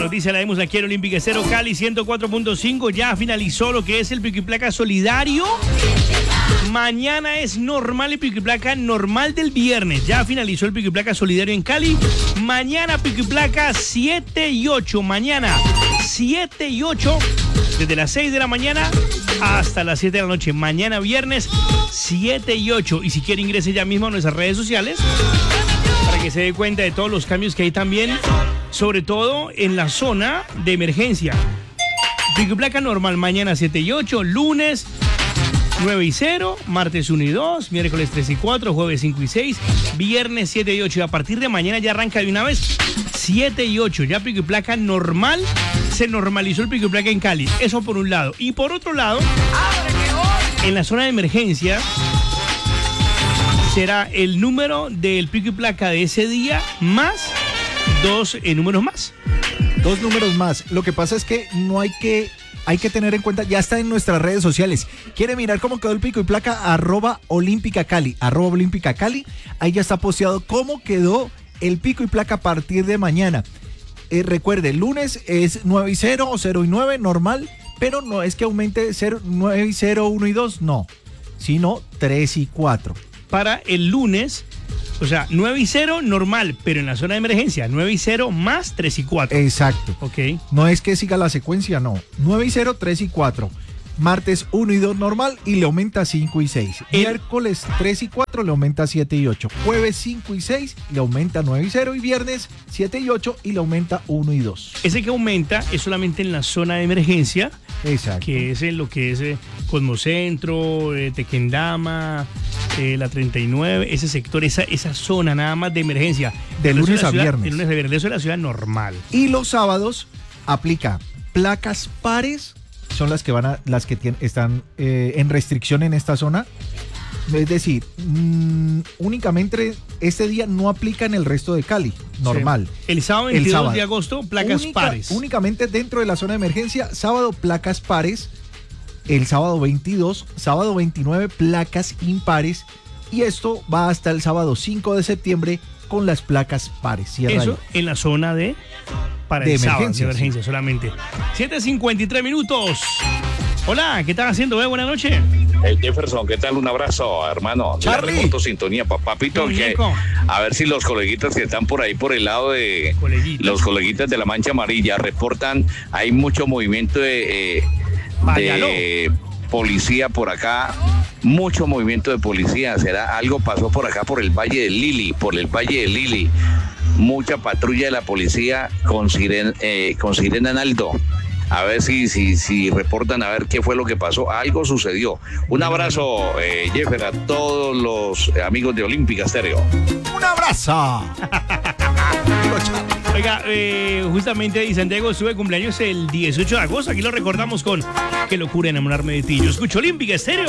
noticia la vemos aquí en Olímpica Estéreo Cali 104.5. Ya finalizó lo que es el pico y placa solidario. Mañana es normal el pico y placa normal del viernes. Ya finalizó el pico y placa solidario en Cali. Mañana pico y placa 7 y 8. Mañana 7 y 8. Desde las 6 de la mañana hasta las 7 de la noche. Mañana viernes 7 y 8. Y si quiere ingrese ya mismo a nuestras redes sociales para que se dé cuenta de todos los cambios que hay también, sobre todo en la zona de emergencia. Pico y placa normal mañana 7 y 8, lunes 9 y 0, martes 1 y 2, miércoles 3 y 4, jueves 5 y 6, viernes 7 y 8. Y a partir de mañana ya arranca de una vez 7 y 8. Ya pico y placa normal, se normalizó el pico y placa en Cali. Eso por un lado. Y por otro lado, en la zona de emergencia será el número del pico y placa de ese día más 2 números más. 2 números más. Lo que pasa es que no hay que tener en cuenta, ya está en nuestras redes sociales. ¿Quiere mirar cómo quedó el pico y placa? @Olímpica Cali, @Olímpica Cali. Ahí ya está posteado cómo quedó el pico y placa a partir de mañana. Recuerde, el lunes es 9 y 0 o 0 y 9, normal, pero no es que aumente 9 y 0, 1 y 2, no, sino 3 y 4. Para el lunes, o sea, 9 y 0 normal, pero en la zona de emergencia, 9 y 0 más 3 y 4. Exacto. Ok. No es que siga la secuencia, no. 9 y 0, 3 y 4. Martes 1 y 2 normal y le aumenta 5 y 6. Miércoles 3 y 4 le aumenta 7 y 8. Jueves 5 y 6 le aumenta 9 y 0. Y viernes 7 y 8 y le aumenta 1 y 2. Ese que aumenta es solamente en la zona de emergencia. Exacto. Que es en lo que es Cosmocentro, Tequendama, la 39, ese sector, esa zona nada más de emergencia. De lunes a viernes. De lunes a viernes, eso es la ciudad normal. Y los sábados aplica placas pares, son las que están en restricción en esta zona. Es decir, únicamente este día no aplica en el resto de Cali, normal. Sí. El sábado 22 de agosto, placas pares. Únicamente dentro de la zona de emergencia, sábado placas pares, el sábado 22, sábado 29 placas impares, y esto va hasta el sábado 5 de septiembre con las placas pares. Cierra eso ahí. En la zona de emergencia solamente. 7:53 minutos. Hola, ¿qué estás haciendo? Buenas noches. Jefferson, ¿qué tal? Un abrazo, hermano. Charlie. Le reporto sintonía, papito. A ver si los coleguitas que están por ahí, por el lado de los coleguitas de la Mancha Amarilla, reportan, hay mucho movimiento de policía por acá, mucho movimiento de policía. Algo pasó por acá, por el Valle de Lili, mucha patrulla de la policía con sirena en alto. A ver si reportan, a ver qué fue lo que pasó. Algo sucedió. Un abrazo, Jeffer, a todos los amigos de Olímpica Estéreo. ¡Un abrazo! Oiga, justamente Di Santiago estuve de cumpleaños el 18 de agosto. Aquí lo recordamos con Qué locura enamorarme de ti. Yo escucho Olímpica Estéreo.